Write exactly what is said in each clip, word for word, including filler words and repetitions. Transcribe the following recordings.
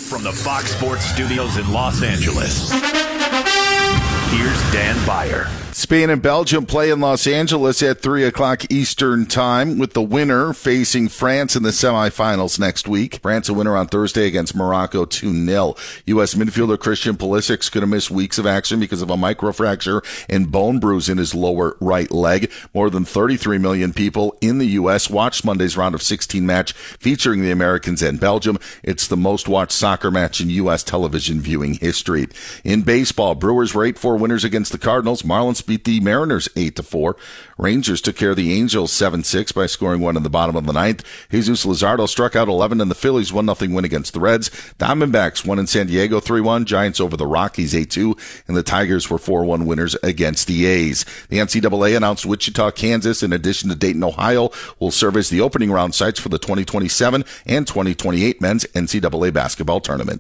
From the Fox Sports Studios in Los Angeles, here's Dan Beyer. Spain and Belgium play in Los Angeles at three o'clock Eastern Time, with the winner facing France in the semifinals next week. France a winner on Thursday against Morocco two nil. U S midfielder Christian Pulisic's going to miss weeks of action because of a microfracture and bone bruise in his lower right leg. More than thirty-three million people in the U S watched Monday's round of sixteen match featuring the Americans and Belgium. It's the most watched soccer match in U S television viewing history. In baseball, Brewers were eight four winners against the Cardinals. Marlins beat the Mariners eight to four. Rangers took care of the Angels seven six by scoring one in the bottom of the ninth. Jesus Luzardo struck out eleven, and the Phillies one nothing win against the Reds. Diamondbacks won in San Diego three one. Giants over the Rockies eight two, and the Tigers were four one winners against the A's. The N C double A announced Wichita, Kansas, in addition to Dayton, Ohio, will serve as the opening round sites for the twenty twenty-seven and twenty twenty-eight men's N C double A basketball tournament.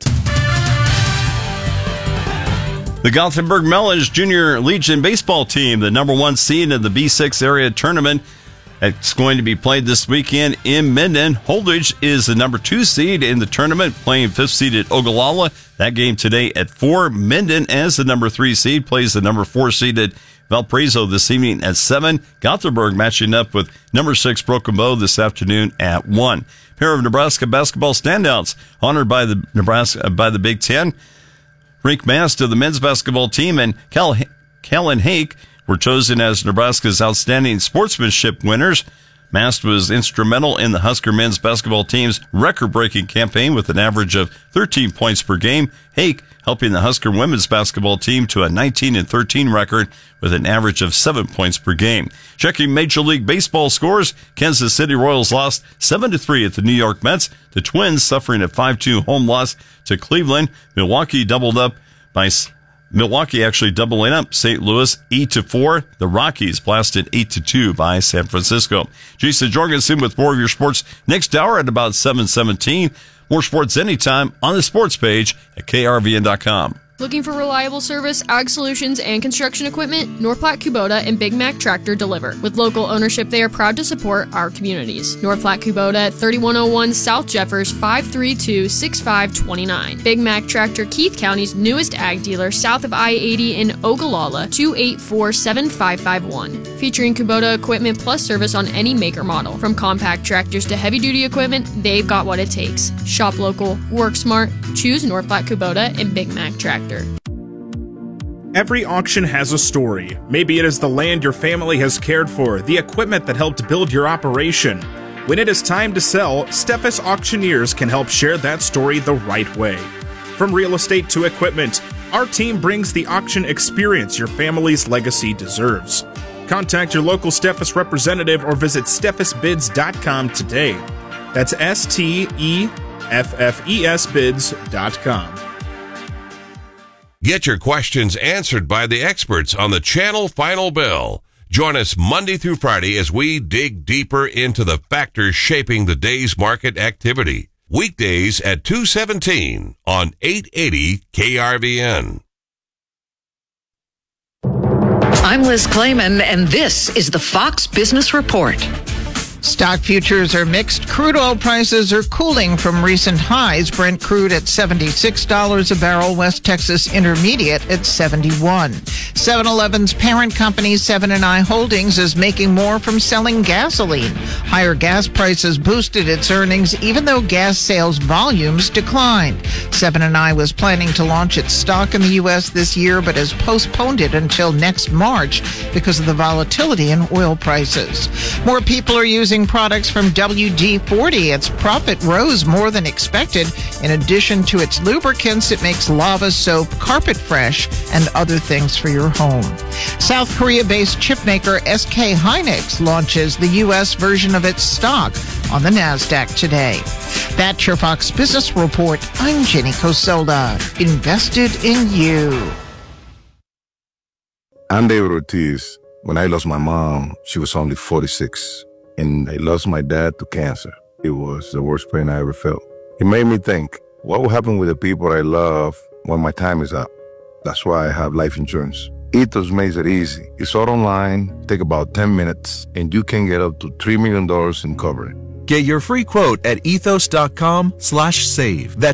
The Gothenburg Melons Junior Legion baseball team, the number one seed in the B six area tournament, it's going to be played this weekend in Minden. Holdridge is the number two seed in the tournament, playing fifth seeded Ogallala. That game today at four. Minden, as the number three seed, plays the number four seeded Valparaiso this evening at seven. Gothenburg matching up with number six Broken Bow this afternoon at one. Pair of Nebraska basketball standouts honored by the Nebraska by the Big Ten. Rick Mast of the men's basketball team and Cal- Kellen Hake were chosen as Nebraska's outstanding sportsmanship winners. Mast was instrumental in the Husker men's basketball team's record-breaking campaign with an average of thirteen points per game. Hake helping the Husker women's basketball team to a nineteen and thirteen record with an average of seven points per game. Checking Major League Baseball scores, Kansas City Royals lost seven to three at the New York Mets. The Twins suffering a five two home loss to Cleveland. Milwaukee doubled up by Milwaukee actually doubling up Saint Louis eight to four. The Rockies blasted eight to two by San Francisco. Jason Jorgensen with more of your sports next hour at about seven seventeen. More sports anytime on the sports page at K R V N dot com. Looking for reliable service, ag solutions, and construction equipment? North Platte Kubota and Big Mac Tractor deliver. With local ownership, they are proud to support our communities. North Platte Kubota at thirty-one oh one South Jeffers, five three two, six five two nine. Big Mac Tractor, Keith County's newest ag dealer, south of I eighty in Ogallala, two eight four, seven five five one. Featuring Kubota equipment plus service on any make or model. From compact tractors to heavy-duty equipment, they've got what it takes. Shop local, work smart, choose North Platte Kubota and Big Mac Tractor. Every auction has a story. Maybe it is the land your family has cared for, the equipment that helped build your operation. When it is time to sell, Steffes Auctioneers can help share that story the right way. From real estate to equipment, our team brings the auction experience your family's legacy deserves. Contact your local Steffes representative or visit steffes bids dot com today. That's S T E F F E S bids dot com. Get your questions answered by the experts on the Channel Final Bell. Join us Monday through Friday as we dig deeper into the factors shaping the day's market activity. Weekdays at two seventeen on eight eighty K R V N. I'm Liz Clayman, and this is the Fox Business Report. Stock futures are mixed. Crude oil prices are cooling from recent highs. Brent crude at seventy-six dollars a barrel. West Texas Intermediate at seventy-one dollars. seven eleven's parent company Seven and I Holdings is making more from selling gasoline. Higher gas prices boosted its earnings even though gas sales volumes declined. Seven and I was planning to launch its stock in the U S this year but has postponed it until next March because of the volatility in oil prices. More people are using products from W D forty. Its profit rose more than expected. In addition to its lubricants, it makes lava soap, carpet fresh, and other things for your home. South Korea-based chipmaker S K Hynix launches the U S version of its stock on the NASDAQ today. That's your Fox Business Report. I'm Jenny Coselda. Invested in you. I'm David Ortiz. When I lost my mom, she was only forty-six. And I lost my dad to cancer. It was the worst pain I ever felt. It made me think, what will happen with the people I love when my time is up? That's why I have life insurance. Ethos makes it easy. It's all online, take about ten minutes, and you can get up to three million dollars in coverage. Get your free quote at ethos dot com slash save. That's